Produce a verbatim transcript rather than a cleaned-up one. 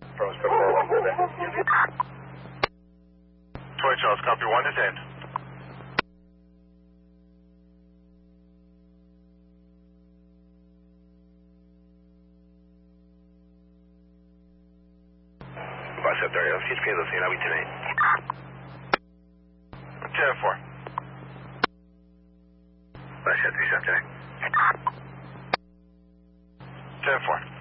Troy Charles, copy one is in. Bicep there, C H P is listening, I'll be ten eight. ten four. Bicep three seven ten eight. ten four.